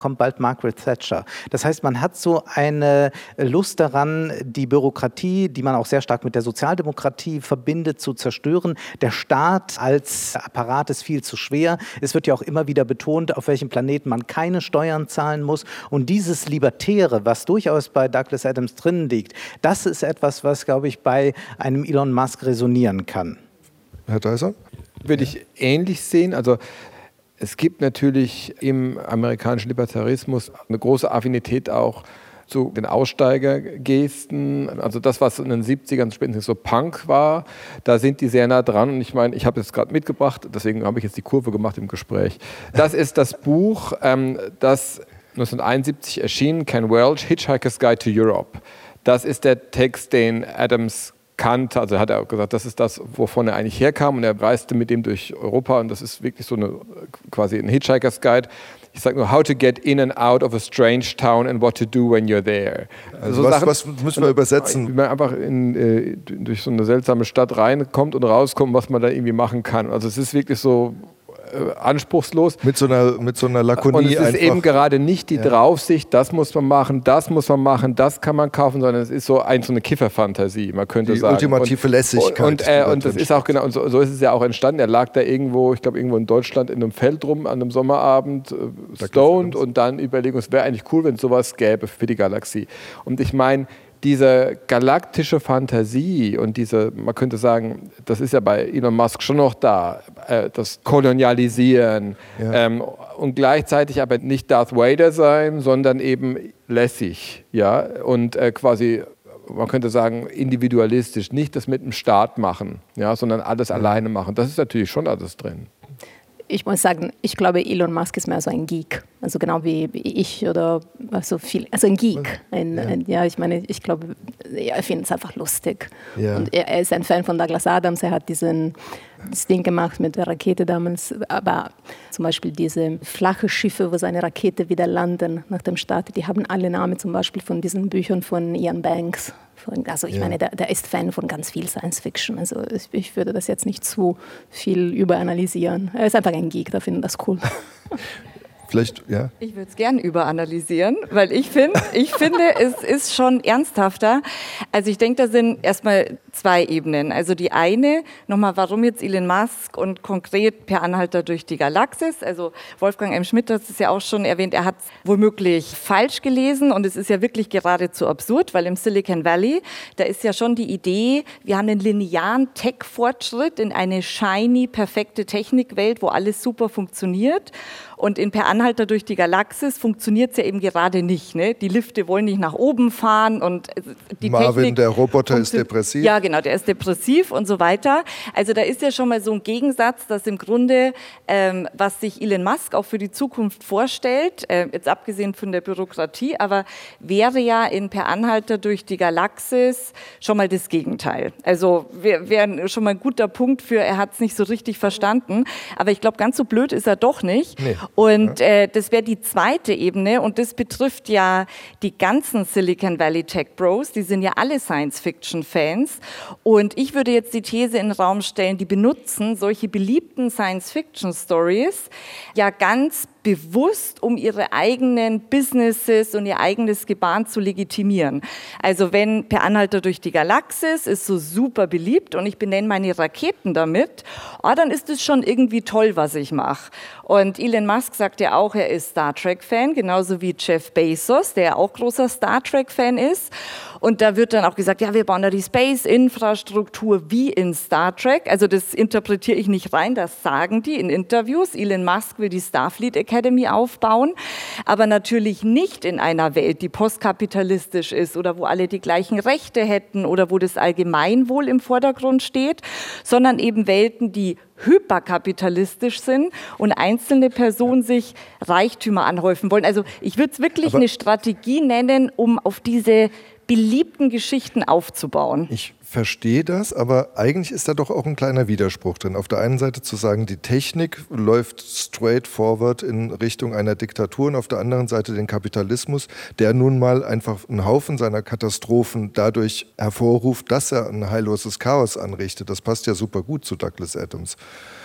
kommt bald Margaret Thatcher. Das heißt, man hat so eine Lust daran, die Bürokratie, die man auch sehr stark mit der Sozialdemokratie verbindet, zu zerstören. Der Staat als Apparat ist viel zu schwer. Es wird ja auch immer wieder betont, auf welchem Planeten man keine Steuern zahlen muss. Und dieses Libertäre, was durchaus bei Douglas Adams drin liegt, das ist etwas, was, glaube ich, bei einem Elon Musk resonieren kann. Herr Deiser? Würde ich ähnlich sehen. Also es gibt natürlich im amerikanischen Libertarismus eine große Affinität auch zu den Aussteigergesten. Also das, was in den 70ern spätestens so Punk war, da sind die sehr nah dran. Und ich meine, ich habe es gerade mitgebracht, deswegen habe ich jetzt die Kurve gemacht im Gespräch. Das ist das Buch, das 1971 erschien, Ken Welch, Hitchhiker's Guide to Europe. Das ist der Text, den Adams kannte, also hat er auch gesagt, das ist das, wovon er eigentlich herkam, und er reiste mit dem durch Europa, und das ist wirklich so quasi ein Hitchhiker's Guide. Ich sage nur, how to get in and out of a strange town and what to do when you're there. Also was müssen wir übersetzen? Wie man einfach durch so eine seltsame Stadt reinkommt und rauskommt, was man da irgendwie machen kann. Also es ist wirklich so anspruchslos. Mit so einer Lakonie. Und es ist eben gerade nicht die Draufsicht, das muss man machen, das kann man kaufen, sondern es ist so eine Kifferfantasie, man könnte sagen. Die ultimative Lässigkeit. Und das ist auch genau, und so ist es ja auch entstanden. Er lag da irgendwo, ich glaube irgendwo in Deutschland in einem Feld rum an einem Sommerabend, stoned, und dann Überlegung, es wäre eigentlich cool, wenn es sowas gäbe für die Galaxie. Und ich meine, diese galaktische Fantasie und man könnte sagen, das ist ja bei Elon Musk schon noch da, das Kolonialisieren, und gleichzeitig aber nicht Darth Vader sein, sondern eben lässig, ja, und quasi, man könnte sagen, individualistisch, nicht das mit dem Staat machen, ja, sondern alles alleine machen. Das ist natürlich schon alles drin. Ich muss sagen, ich glaube, Elon Musk ist mehr so ein Geek. Also genau wie ich oder so viel. Also ein Geek. Ich glaube, er findet es einfach lustig. Ja. Und er ist ein Fan von Douglas Adams. Er hat das Ding gemacht mit der Rakete damals. Aber zum Beispiel diese flache Schiffe, wo seine Rakete wieder landen nach dem Start, die haben alle Namen zum Beispiel von diesen Büchern von Ian Banks. Also ich meine, der ist Fan von ganz viel Science-Fiction. Also ich würde das jetzt nicht zu viel überanalysieren. Er ist einfach ein Geek, der findet das cool. Vielleicht, ja. Ich würde es gern überanalysieren, weil ich finde, es ist schon ernsthafter. Also ich denke, da sind erstmal zwei Ebenen. Also die eine, nochmal, warum jetzt Elon Musk und konkret Per Anhalter durch die Galaxis. Also Wolfgang M. Schmidt hat es ja auch schon erwähnt, er hat es womöglich falsch gelesen, und es ist ja wirklich geradezu absurd, weil im Silicon Valley, da ist ja schon die Idee, wir haben einen linearen Tech-Fortschritt in eine shiny, perfekte Technikwelt, wo alles super funktioniert. Und in Per Anhalter durch die Galaxis funktioniert es ja eben gerade nicht. Ne? Die Lifte wollen nicht nach oben fahren, und die Marvin, Technik, der Roboter, ist depressiv. Ja, genau, der ist depressiv und so weiter. Also da ist ja schon mal so ein Gegensatz, dass im Grunde, was sich Elon Musk auch für die Zukunft vorstellt, jetzt abgesehen von der Bürokratie, aber wäre ja in Per Anhalter durch die Galaxis schon mal das Gegenteil. Also wäre schon mal ein guter Punkt für, er hat es nicht so richtig verstanden. Aber ich glaube, ganz so blöd ist er doch nicht. Nee. Und das wäre die zweite Ebene, und das betrifft ja die ganzen Silicon Valley Tech Bros, die sind ja alle Science-Fiction-Fans, und ich würde jetzt die These in den Raum stellen, die benutzen solche beliebten Science-Fiction-Stories ja ganz bewusst, um ihre eigenen Businesses und ihr eigenes Gebaren zu legitimieren. Also wenn Per Anhalter durch die Galaxis ist so super beliebt und ich benenne meine Raketen damit, dann ist es schon irgendwie toll, was ich mache. Und Elon Musk sagt ja auch, er ist Star Trek-Fan, genauso wie Jeff Bezos, der ja auch großer Star Trek-Fan ist. Und da wird dann auch gesagt, ja, wir bauen da die Space-Infrastruktur wie in Star Trek. Also das interpretiere ich nicht rein, das sagen die in Interviews. Elon Musk will die Starfleet Academy aufbauen, aber natürlich nicht in einer Welt, die postkapitalistisch ist oder wo alle die gleichen Rechte hätten oder wo das Allgemeinwohl im Vordergrund steht, sondern eben Welten, die hyperkapitalistisch sind und einzelne Personen sich Reichtümer anhäufen wollen. Also ich würde es wirklich eine Strategie nennen, um auf diese beliebten Geschichten aufzubauen. Ich verstehe das, aber eigentlich ist da doch auch ein kleiner Widerspruch drin. Auf der einen Seite zu sagen, die Technik läuft straight forward in Richtung einer Diktatur, und auf der anderen Seite den Kapitalismus, der nun mal einfach einen Haufen seiner Katastrophen dadurch hervorruft, dass er ein heilloses Chaos anrichtet. Das passt ja super gut zu Douglas Adams.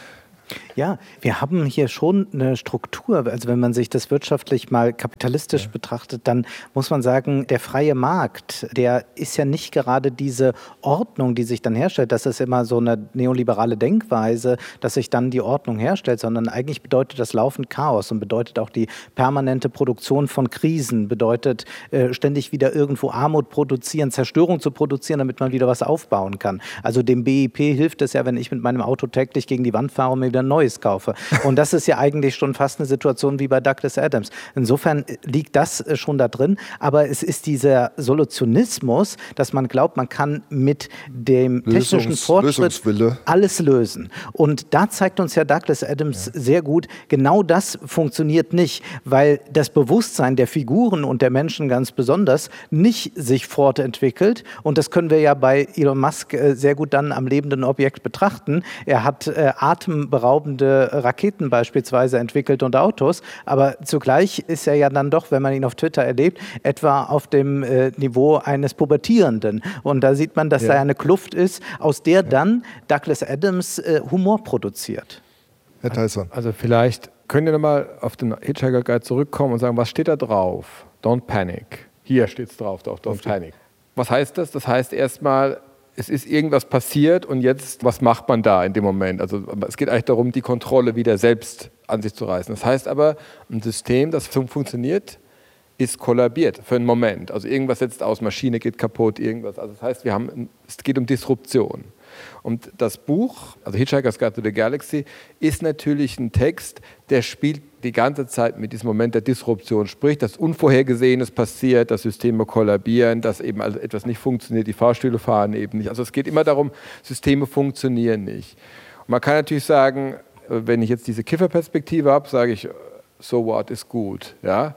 Ja, wir haben hier schon eine Struktur. Also wenn man sich das wirtschaftlich mal kapitalistisch betrachtet, dann muss man sagen, der freie Markt, der ist ja nicht gerade diese Ordnung, die sich dann herstellt. Das ist immer so eine neoliberale Denkweise, dass sich dann die Ordnung herstellt, sondern eigentlich bedeutet das laufend Chaos und bedeutet auch die permanente Produktion von Krisen, bedeutet ständig wieder irgendwo Armut produzieren, Zerstörung zu produzieren, damit man wieder was aufbauen kann. Also dem BIP hilft es ja, wenn ich mit meinem Auto täglich gegen die Wand fahre und mir wieder ein neues kaufe. Und das ist ja eigentlich schon fast eine Situation wie bei Douglas Adams. Insofern liegt das schon da drin, aber es ist dieser Solutionismus, dass man glaubt, man kann mit dem technischen Fortschritt alles lösen. Und da zeigt uns ja Douglas Adams sehr gut, genau das funktioniert nicht, weil das Bewusstsein der Figuren und der Menschen ganz besonders nicht sich fortentwickelt. Und das können wir ja bei Elon Musk sehr gut dann am lebenden Objekt betrachten. Er hat atemberaubende Raketen beispielsweise entwickelt und Autos, aber zugleich ist er ja dann doch, wenn man ihn auf Twitter erlebt, etwa auf dem Niveau eines Pubertierenden. Und da sieht man, dass da eine Kluft ist, aus der dann Douglas Adams Humor produziert. Herr Theisson. Also vielleicht könnt ihr nochmal auf den Hitchhiker Guide zurückkommen und sagen, was steht da drauf? Don't panic. Hier steht es drauf, don't panic. Was heißt das? Das heißt erstmal, es ist irgendwas passiert und jetzt, was macht man da in dem Moment? Also es geht eigentlich darum, die Kontrolle wieder selbst an sich zu reißen. Das heißt aber, ein System, das funktioniert, ist kollabiert für einen Moment. Also irgendwas setzt aus, Maschine geht kaputt, irgendwas. Also das heißt, es geht um Disruption. Und das Buch, also Hitchhiker's Guide to the Galaxy, ist natürlich ein Text, der spielt die ganze Zeit mit diesem Moment der Disruption, sprich, dass Unvorhergesehenes passiert, dass Systeme kollabieren, dass eben also etwas nicht funktioniert, die Fahrstühle fahren eben nicht. Also es geht immer darum, Systeme funktionieren nicht. Und man kann natürlich sagen, wenn ich jetzt diese Kifferperspektive habe, sage ich, so what is gut, ja.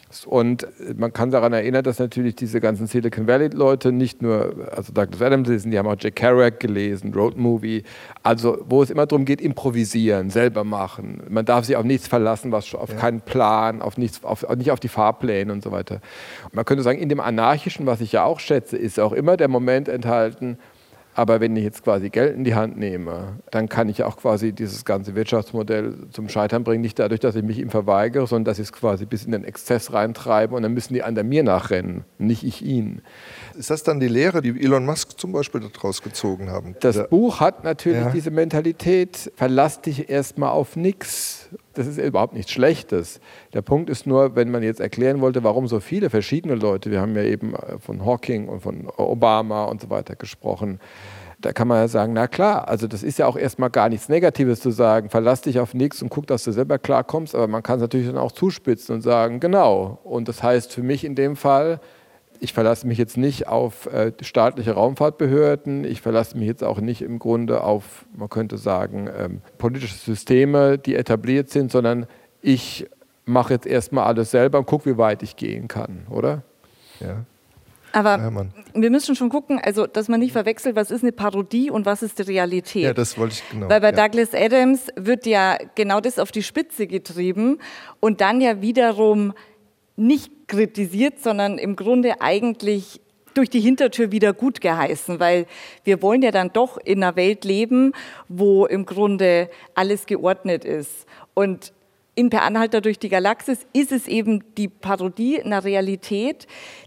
Und man kann daran erinnern, dass natürlich diese ganzen Silicon Valley-Leute nicht nur, also Douglas Adams lesen, die haben auch Jack Kerouac gelesen, Road Movie, also wo es immer darum geht, improvisieren, selber machen. Man darf sich auf nichts verlassen, auf keinen Plan, nicht auf die Fahrpläne und so weiter. Und man könnte sagen, in dem Anarchischen, was ich ja auch schätze, ist auch immer der Moment enthalten, aber wenn ich jetzt quasi Geld in die Hand nehme, dann kann ich auch quasi dieses ganze Wirtschaftsmodell zum Scheitern bringen. Nicht dadurch, dass ich mich ihm verweigere, sondern dass ich es quasi bis in den Exzess reintreibe und dann müssen die anderen mir nachrennen, nicht ich ihnen. Ist das dann die Lehre, die Elon Musk zum Beispiel daraus gezogen haben? Das Buch hat natürlich diese Mentalität, verlass dich erstmal auf nichts. Das ist überhaupt nichts Schlechtes. Der Punkt ist nur, wenn man jetzt erklären wollte, warum so viele verschiedene Leute, wir haben ja eben von Hawking und von Obama und so weiter gesprochen, da kann man ja sagen, na klar, also das ist ja auch erstmal gar nichts Negatives zu sagen, verlass dich auf nichts und guck, dass du selber klarkommst, aber man kann es natürlich dann auch zuspitzen und sagen, genau. Und das heißt für mich in dem Fall, ich verlasse mich jetzt nicht auf staatliche Raumfahrtbehörden, ich verlasse mich jetzt auch nicht im Grunde auf, man könnte sagen, politische Systeme, die etabliert sind, sondern ich mache jetzt erstmal alles selber und gucke, wie weit ich gehen kann, oder? Ja. Aber wir müssen schon gucken, also dass man nicht verwechselt, was ist eine Parodie und was ist die Realität. Ja, das wollte ich genau. Weil bei Douglas Adams wird ja genau das auf die Spitze getrieben und dann ja wiederum nicht kritisiert, sondern im Grunde eigentlich durch die Hintertür wieder gut geheißen, weil wir wollen ja dann doch in einer Welt leben, wo im Grunde alles geordnet ist. Und in Per Anhalter durch die Galaxis ist es eben die Parodie einer Realität,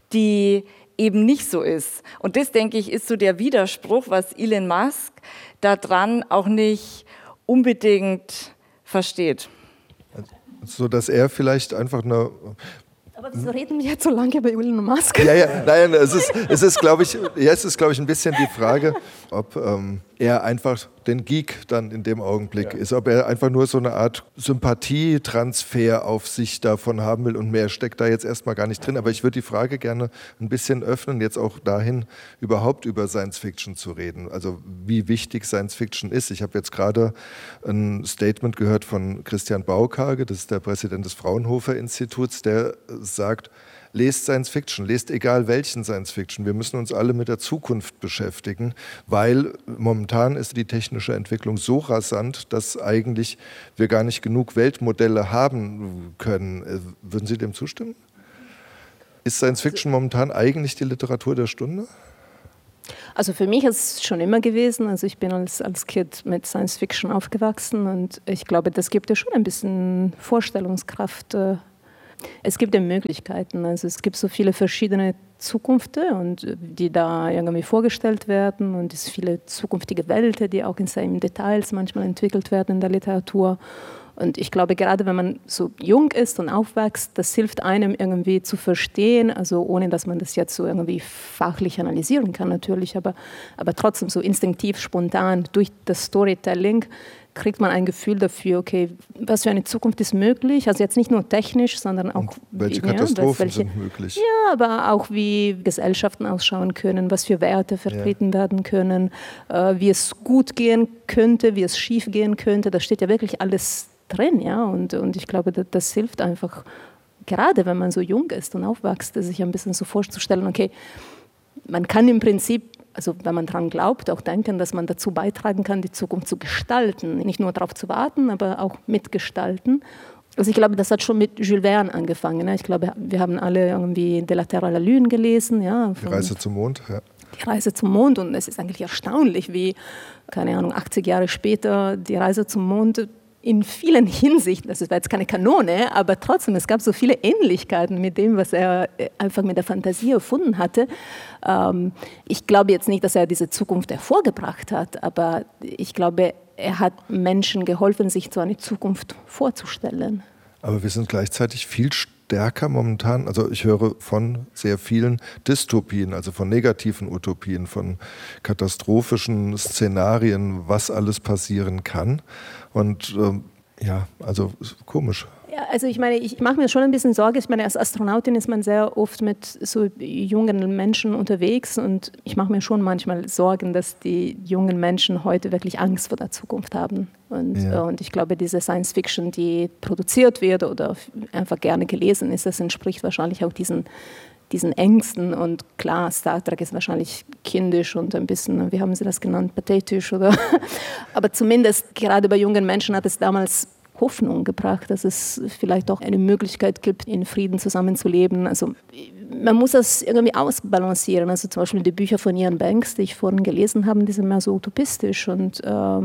die eben nicht so ist. Und das, denke ich, ist so der Widerspruch, was Elon Musk daran auch nicht unbedingt versteht. So dass er vielleicht einfach eine... Aber wieso reden wir jetzt so lange über Elon Musk? Nein, es ist, glaube ich, ein bisschen die Frage, ob er einfach den Geek dann in dem Augenblick ist, ob er einfach nur so eine Art Sympathietransfer auf sich davon haben will und mehr steckt da jetzt erstmal gar nicht drin. Aber ich würde die Frage gerne ein bisschen öffnen, jetzt auch dahin, überhaupt über Science Fiction zu reden. Also wie wichtig Science Fiction ist. Ich habe jetzt gerade ein Statement gehört von Christian Baukage, das ist der Präsident des Fraunhofer Instituts, der sagt, lest Science Fiction, lest egal welchen Science Fiction. Wir müssen uns alle mit der Zukunft beschäftigen, weil momentan ist die technische Entwicklung so rasant, dass eigentlich wir gar nicht genug Weltmodelle haben können. Würden Sie dem zustimmen? Ist Science Fiction momentan eigentlich die Literatur der Stunde? Also für mich ist es schon immer gewesen, also ich bin als Kind mit Science Fiction aufgewachsen und ich glaube, das gibt ja schon ein bisschen Vorstellungskraft. Es gibt ja Möglichkeiten, also es gibt so viele verschiedene Zukünfte und die da irgendwie vorgestellt werden und es viele zukünftige Welten, die auch in seinen Details manchmal entwickelt werden in der Literatur. Und ich glaube, gerade wenn man so jung ist und aufwächst, das hilft einem irgendwie zu verstehen, also ohne, dass man das jetzt so irgendwie fachlich analysieren kann natürlich, aber trotzdem so instinktiv, spontan durch das Storytelling kriegt man ein Gefühl dafür, okay, was für eine Zukunft ist möglich, also jetzt nicht nur technisch, sondern auch... Und welche Katastrophen sind möglich. Ja, aber auch wie Gesellschaften ausschauen können, was für Werte vertreten werden können, wie es gut gehen könnte, wie es schief gehen könnte, da steht ja wirklich alles drin, ja, und ich glaube, das hilft einfach, gerade wenn man so jung ist und aufwächst, sich ein bisschen so vorzustellen, okay, man kann im Prinzip, also wenn man daran glaubt, auch denken, dass man dazu beitragen kann, die Zukunft zu gestalten, nicht nur darauf zu warten, aber auch mitgestalten. Also ich glaube, das hat schon mit Jules Verne angefangen. Ich glaube, wir haben alle irgendwie De la Terre à la Lune gelesen. Ja, die Reise zum Mond, ja. Die Reise zum Mond, und es ist eigentlich erstaunlich, wie, keine Ahnung, 80 Jahre später die Reise zum Mond in vielen Hinsichten, das war jetzt keine Kanone, aber trotzdem, es gab so viele Ähnlichkeiten mit dem, was er einfach mit der Fantasie erfunden hatte. Ich glaube jetzt nicht, dass er diese Zukunft hervorgebracht hat, aber ich glaube, er hat Menschen geholfen, sich so eine Zukunft vorzustellen. Aber wir sind gleichzeitig viel stärker momentan, also ich höre von sehr vielen Dystopien, also von negativen Utopien, von katastrophischen Szenarien, was alles passieren kann. Und ja, also komisch. Ja, also ich meine, ich mache mir schon ein bisschen Sorge. Ich meine, als Astronautin ist man sehr oft mit so jungen Menschen unterwegs und ich mache mir schon manchmal Sorgen, dass die jungen Menschen heute wirklich Angst vor der Zukunft haben. Und ich glaube, diese Science-Fiction, die produziert wird oder einfach gerne gelesen ist, das entspricht wahrscheinlich auch diesen Ängsten. Und klar, Star Trek ist wahrscheinlich kindisch und ein bisschen, wie haben Sie das genannt, pathetisch, oder? Aber zumindest gerade bei jungen Menschen hat es damals Hoffnung gebracht, dass es vielleicht doch eine Möglichkeit gibt, in Frieden zusammenzuleben. Also man muss das irgendwie ausbalancieren. Also zum Beispiel die Bücher von Iain Banks, die ich vorhin gelesen habe, die sind mehr so utopistisch und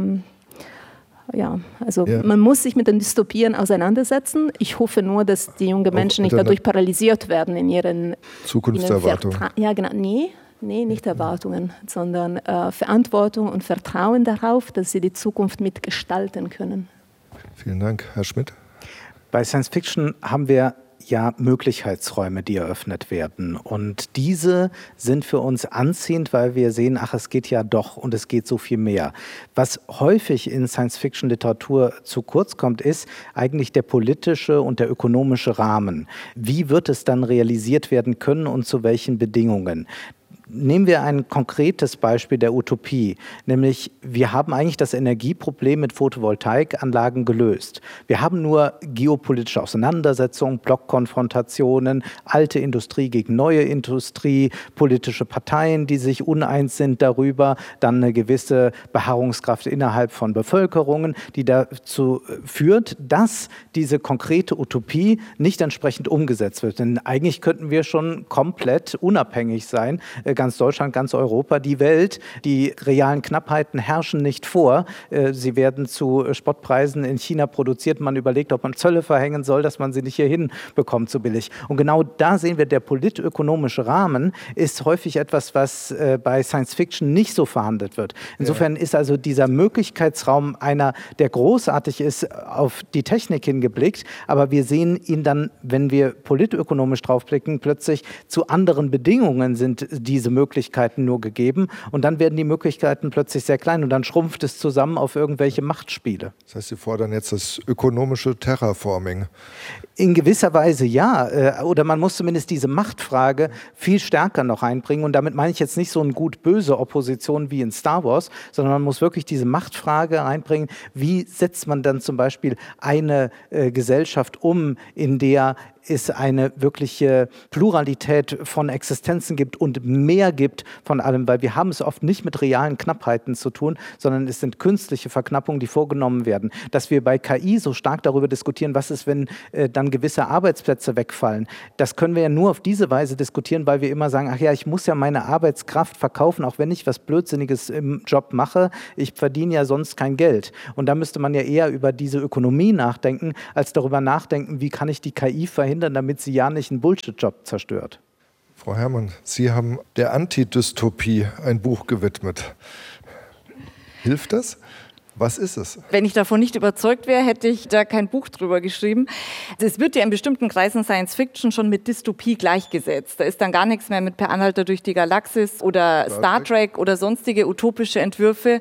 man muss sich mit den Dystopien auseinandersetzen. Ich hoffe nur, dass die jungen Menschen nicht dadurch paralysiert werden in ihren Zukunftserwartungen. Ja, genau. Nee, nicht Erwartungen, sondern Verantwortung und Vertrauen darauf, dass sie die Zukunft mitgestalten können. Vielen Dank. Herr Schmidt? Bei Science Fiction haben wir ja Möglichkeitsräume, die eröffnet werden. Und diese sind für uns anziehend, weil wir sehen, ach, es geht ja doch und es geht so viel mehr. Was häufig in Science-Fiction-Literatur zu kurz kommt, ist eigentlich der politische und der ökonomische Rahmen. Wie wird es dann realisiert werden können und zu welchen Bedingungen? Nehmen wir ein konkretes Beispiel der Utopie, nämlich wir haben eigentlich das Energieproblem mit Photovoltaikanlagen gelöst. Wir haben nur geopolitische Auseinandersetzungen, Blockkonfrontationen, alte Industrie gegen neue Industrie, politische Parteien, die sich uneins sind darüber, dann eine gewisse Beharrungskraft innerhalb von Bevölkerungen, die dazu führt, dass diese konkrete Utopie nicht entsprechend umgesetzt wird. Denn eigentlich könnten wir schon komplett unabhängig sein, ganz Deutschland, ganz Europa, die Welt. Die realen Knappheiten herrschen nicht vor. Sie werden zu Spottpreisen in China produziert. Man überlegt, ob man Zölle verhängen soll, dass man sie nicht hierhin bekommt, so billig. Und genau da sehen wir, der politökonomische Rahmen ist häufig etwas, was bei Science Fiction nicht so verhandelt wird. Insofern ist also dieser Möglichkeitsraum einer, der großartig ist, auf die Technik hingeblickt, aber wir sehen ihn dann, wenn wir politökonomisch draufblicken, plötzlich zu anderen Bedingungen sind diese Möglichkeiten nur gegeben und dann werden die Möglichkeiten plötzlich sehr klein und dann schrumpft es zusammen auf irgendwelche Machtspiele. Das heißt, Sie fordern jetzt das ökonomische Terraforming? In gewisser Weise ja, oder man muss zumindest diese Machtfrage viel stärker noch einbringen und damit meine ich jetzt nicht so eine gut-böse Opposition wie in Star Wars, sondern man muss wirklich diese Machtfrage einbringen, wie setzt man dann zum Beispiel eine Gesellschaft um, in der es eine wirkliche Pluralität von Existenzen gibt und mehr gibt von allem, weil wir haben es oft nicht mit realen Knappheiten zu tun, sondern es sind künstliche Verknappungen, die vorgenommen werden. Dass wir bei KI so stark darüber diskutieren, was ist, wenn dann gewisse Arbeitsplätze wegfallen, das können wir ja nur auf diese Weise diskutieren, weil wir immer sagen, ach ja, ich muss ja meine Arbeitskraft verkaufen, auch wenn ich was Blödsinniges im Job mache, ich verdiene ja sonst kein Geld. Und da müsste man ja eher über diese Ökonomie nachdenken, als darüber nachdenken, wie kann ich die KI verhindern, damit sie ja nicht einen Bullshit-Job zerstört. Frau Herrmann, Sie haben der Antidystopie ein Buch gewidmet. Hilft das? Was ist es? Wenn ich davon nicht überzeugt wäre, hätte ich da kein Buch drüber geschrieben. Es wird ja in bestimmten Kreisen Science Fiction schon mit Dystopie gleichgesetzt. Da ist dann gar nichts mehr mit Per Anhalter durch die Galaxis oder Star Trek oder sonstige utopische Entwürfe,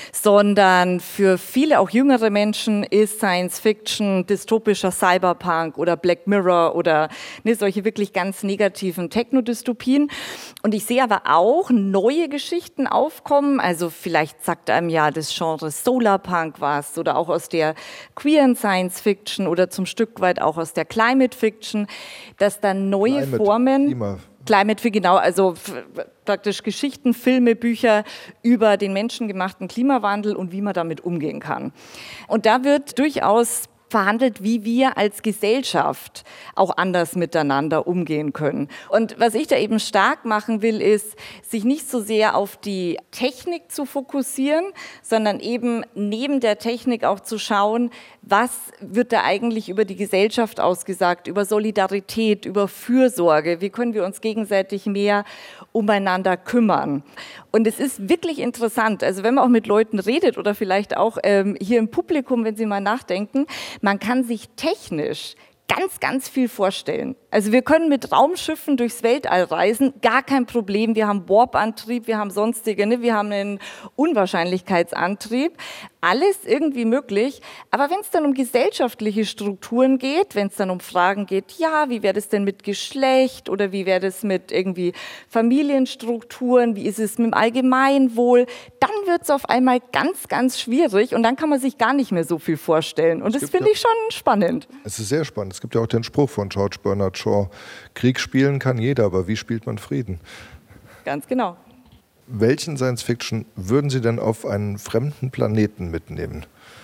sondern für viele, auch jüngere Menschen, ist Science Fiction dystopischer Cyberpunk oder Black Mirror oder solche wirklich ganz negativen Technodystopien. Und ich sehe aber auch neue Geschichten aufkommen. Also vielleicht sagt einem ja das Genre Solarpunk was oder auch aus der queeren Science Fiction oder zum Stück weit auch aus der Climate Fiction, dass dann neue Formen... Climate, genau, also praktisch Geschichten, Filme, Bücher über den menschengemachten Klimawandel und wie man damit umgehen kann. Und da wird durchaus verhandelt, wie wir als Gesellschaft auch anders miteinander umgehen können. Und was ich da eben stark machen will, ist, sich nicht so sehr auf die Technik zu fokussieren, sondern eben neben der Technik auch zu schauen, was wird da eigentlich über die Gesellschaft ausgesagt, über Solidarität, über Fürsorge, wie können wir uns gegenseitig mehr umeinander kümmern. Und es ist wirklich interessant, also wenn man auch mit Leuten redet oder vielleicht auch hier im Publikum, wenn Sie mal nachdenken, man kann sich technisch ganz, ganz viel vorstellen. Also wir können mit Raumschiffen durchs Weltall reisen, gar kein Problem. Wir haben Warp-Antrieb, wir haben sonstige, wir haben einen Unwahrscheinlichkeitsantrieb. Alles irgendwie möglich. Aber wenn es dann um gesellschaftliche Strukturen geht, wenn es dann um Fragen geht, ja, wie wäre das denn mit Geschlecht oder wie wäre das mit irgendwie Familienstrukturen, wie ist es mit dem Allgemeinwohl, dann wird es auf einmal ganz, ganz schwierig und dann kann man sich gar nicht mehr so viel vorstellen. Und das finde ich schon spannend. Es ist sehr spannend. Es gibt ja auch den Spruch von George Bernard Shaw, Krieg spielen kann jeder, aber wie spielt man Frieden? Ganz genau. Welchen Science-Fiction würden Sie denn auf einen fremden Planeten mitnehmen?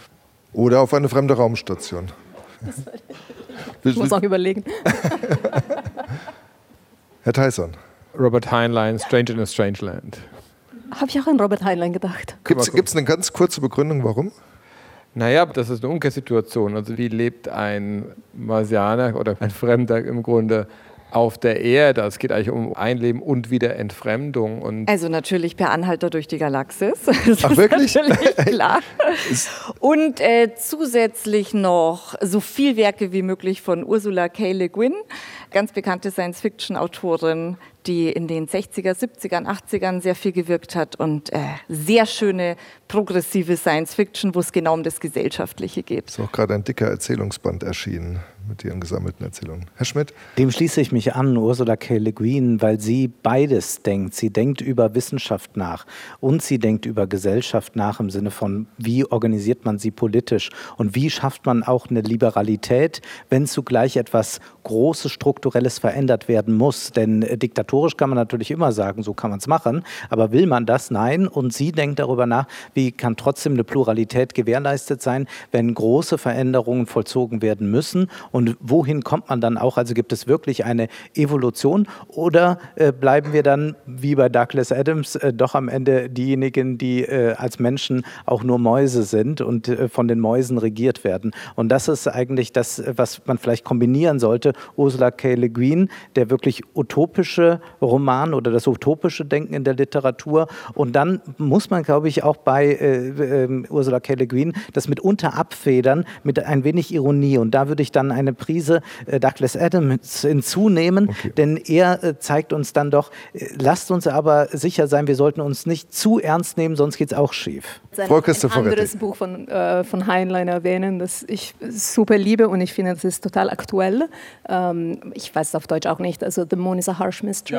Oder auf eine fremde Raumstation? Ich muss auch überlegen. Herr Tyson. Robert Heinlein, Stranger in a Strange Land. Habe ich auch an Robert Heinlein gedacht. Gibt es eine ganz kurze Begründung, warum? Naja, das ist eine Umkehrsituation. Also wie lebt ein Marsianer oder ein Fremder im Grunde auf der Erde? Es geht eigentlich um Einleben und wieder Entfremdung. Und also natürlich Per Anhalter durch die Galaxis. Ach wirklich? Natürlich klar. Und zusätzlich noch so viel Werke wie möglich von Ursula K. Le Guin, ganz bekannte Science-Fiction-Autorin, die in den 60er, 70ern, 80ern sehr viel gewirkt hat und sehr schöne progressive Science-Fiction, wo es genau um das Gesellschaftliche geht. Es ist auch gerade ein dicker Erzählungsband erschienen mit ihren gesammelten Erzählungen. Herr Schmidt? Dem schließe ich mich an, Ursula K. Le Guin, weil sie beides denkt. Sie denkt über Wissenschaft nach und sie denkt über Gesellschaft nach im Sinne von, wie organisiert man sie politisch und wie schafft man auch eine Liberalität, wenn zugleich etwas Großes, Strukturelles verändert werden muss. Denn diktatorisch kann man natürlich immer sagen, so kann man es machen, aber will man das? Nein. Und sie denkt darüber nach, wie kann trotzdem eine Pluralität gewährleistet sein, wenn große Veränderungen vollzogen werden müssen. Und wohin kommt man dann auch? Also gibt es wirklich eine Evolution oder bleiben wir dann, wie bei Douglas Adams, doch am Ende diejenigen, die als Menschen auch nur Mäuse sind und von den Mäusen regiert werden? Und das ist eigentlich das, was man vielleicht kombinieren sollte. Ursula K. Le Guin, der wirklich utopische Roman oder das utopische Denken in der Literatur. Und dann muss man, glaube ich, auch bei Ursula K. Le Guin das mitunter abfedern mit ein wenig Ironie. Und da würde ich dann eine Prise Douglas Adams hinzunehmen, denn er zeigt uns dann doch, lasst uns aber sicher sein, wir sollten uns nicht zu ernst nehmen, sonst geht es auch schief. Ein anderes Buch von Heinlein erwähnen, das ich super liebe und ich finde, das ist total aktuell. Ich weiß es auf Deutsch auch nicht, also The Moon is a Harsh Mistress.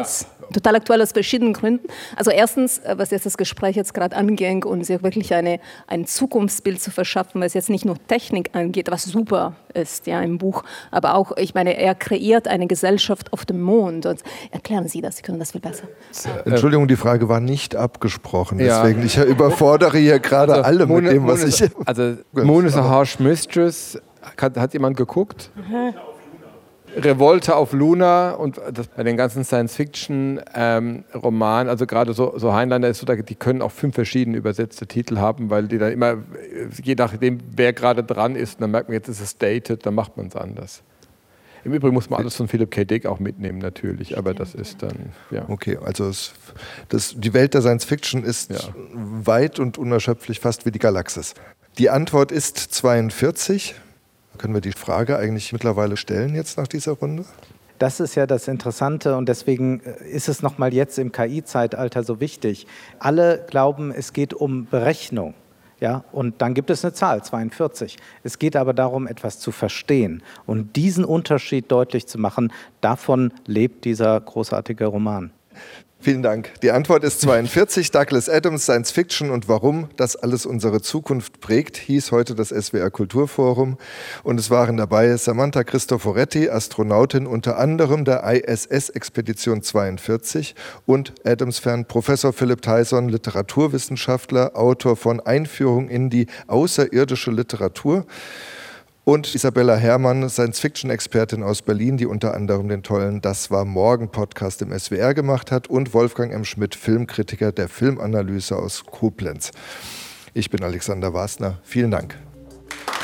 total aktuell aus verschiedenen Gründen. Also erstens, was jetzt das Gespräch jetzt gerade anging und sich wirklich ein Zukunftsbild zu verschaffen, was jetzt nicht nur Technik angeht, was super ist, ja, im Buch, aber auch, ich meine, er kreiert eine Gesellschaft auf dem Mond. Und erklären Sie das, Sie können das viel besser. Entschuldigung, die Frage war nicht abgesprochen, deswegen ich überfordere hier gerade alle mit dem, was ich... Also Moon is a Harsh Mistress, hat jemand geguckt? Revolte auf Luna und das, bei den ganzen Science-Fiction-Romanen, also gerade so Heinlein, die können auch 5 verschiedene übersetzte Titel haben, weil die dann immer, je nachdem, wer gerade dran ist, dann merkt man, jetzt ist es dated, dann macht man es anders. Im Übrigen muss man alles von Philip K. Dick auch mitnehmen, natürlich, aber das ist dann, ja. Okay, also die Welt der Science-Fiction ist weit und unerschöpflich, fast wie die Galaxis. Die Antwort ist 42. Können wir die Frage eigentlich mittlerweile stellen jetzt nach dieser Runde? Das ist ja das Interessante und deswegen ist es nochmal jetzt im KI-Zeitalter so wichtig. Alle glauben, es geht um Berechnung. Ja, und dann gibt es eine Zahl, 42. Es geht aber darum, etwas zu verstehen und diesen Unterschied deutlich zu machen. Davon lebt dieser großartige Roman. Vielen Dank. Die Antwort ist 42. Douglas Adams, Science Fiction und warum das alles unsere Zukunft prägt, hieß heute das SWR Kulturforum. Und es waren dabei Samantha Cristoforetti, Astronautin unter anderem der ISS-Expedition 42 und Adams-Fan Professor Philipp Tyson, Literaturwissenschaftler, Autor von Einführung in die außerirdische Literatur. Und Isabella Herrmann, Science-Fiction-Expertin aus Berlin, die unter anderem den tollen Das war morgen Podcast im SWR gemacht hat. Und Wolfgang M. Schmidt, Filmkritiker der Filmanalyse aus Koblenz. Ich bin Alexander Wasner. Vielen Dank.